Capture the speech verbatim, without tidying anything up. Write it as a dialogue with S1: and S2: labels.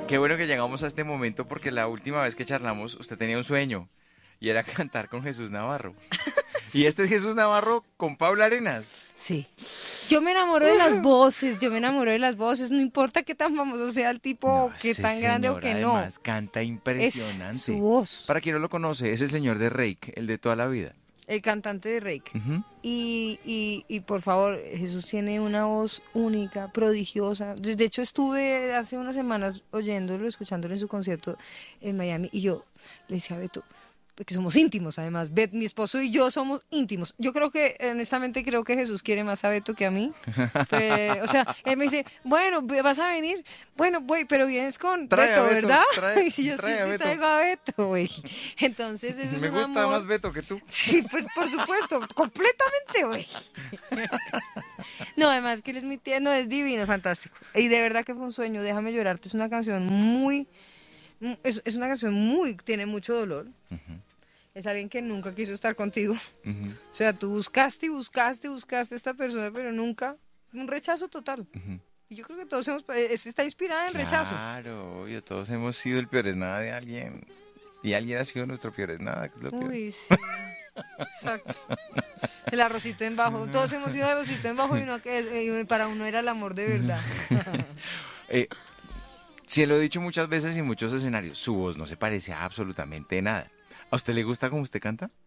S1: Qué bueno que llegamos a este momento porque la última vez que charlamos usted tenía un sueño y era cantar con Jesús Navarro. Y este es Jesús Navarro con Paula Arenas.
S2: Sí. Yo me enamoro de las voces, yo me enamoro de las voces, no importa qué tan famoso sea el tipo,
S1: No,
S2: qué
S1: ese
S2: tan grande o
S1: señor
S2: que no.
S1: además canta
S2: Es
S1: impresionante.
S2: su voz,
S1: Para quien no lo conoce, es el señor de Reik, el de toda la vida.
S2: el cantante de Reik.
S1: Ujú.
S2: Y, y, y por favor, Jesús tiene una voz única, prodigiosa. De de hecho, estuve hace unas semanas oyéndolo, escuchándolo en su concierto en Miami y yo le decía a Beto, porque somos íntimos además, Bet, mi esposo y yo somos íntimos. Yo creo que, honestamente, creo que Jesús quiere más a Beto que a mí. Pues, o sea, él me dice, bueno, ve- vas a venir, bueno, voy, pero vienes con
S1: Trae a
S2: Beto,
S1: Beto,
S2: ¿verdad?
S1: trae-
S2: y si yo sí,
S1: trae a
S2: sí
S1: Beto.
S2: traigo a Beto, güey. Entonces, eso es
S1: Me
S2: un
S1: gusta
S2: amor.
S1: más Beto que tú.
S2: Sí, pues por supuesto, completamente, güey. No, además que él es muy tierno, es divino, fantástico. Y de verdad que fue un sueño, Déjame llorarte, es una canción muy, mu- es, es una canción muy, tiene mucho dolor. Es alguien que nunca quiso estar contigo.
S1: Ujú,
S2: O sea, tú buscaste y buscaste y buscaste a esta persona, pero nunca, un rechazo total.
S1: ujú.
S2: Y yo creo que todos hemos, eh, eso está inspirada en rechazo.
S1: Claro, obvio, todos hemos sido el peor es nada de alguien. Y alguien ha sido nuestro peor es nada, que es lo peor.
S2: Uy, sí. Exacto. El arrocito en bajo. Todos hemos sido arrocito en bajo y uno que y para uno era el amor de verdad.
S1: Eh, sí, lo he dicho muchas veces en muchos escenarios, su voz no se parece a absolutamente nada. ¿A usted le gusta cómo usted canta?